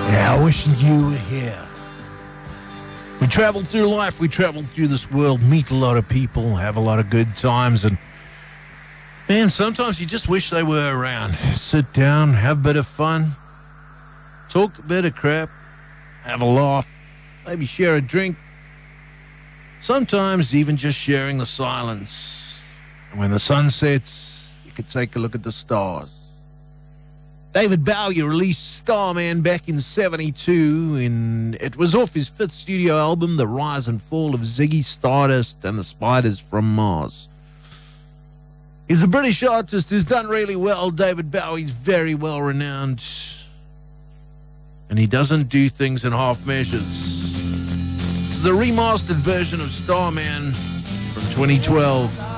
Yeah, wishing you were here. We travel through life, we travel through this world, meet a lot of people, have a lot of good times, and man, sometimes you just wish they were around. Sit down, have a bit of fun, talk a bit of crap, have a laugh, maybe share a drink. Sometimes even just sharing the silence. And when the sun sets, you could take a look at the stars. David Bowie released Starman back in 72, and it was off his fifth studio album, The Rise and Fall of Ziggy Stardust and the Spiders from Mars. He's a British artist who's done really well. David Bowie's very well renowned, and he doesn't do things in half measures. This is a remastered version of Starman from 2012.